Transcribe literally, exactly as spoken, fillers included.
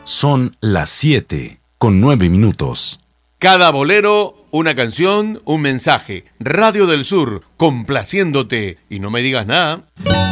Son las siete con nueve minutos. Cada bolero, una canción, un mensaje. Radio del Sur, complaciéndote. Y no me digas nada.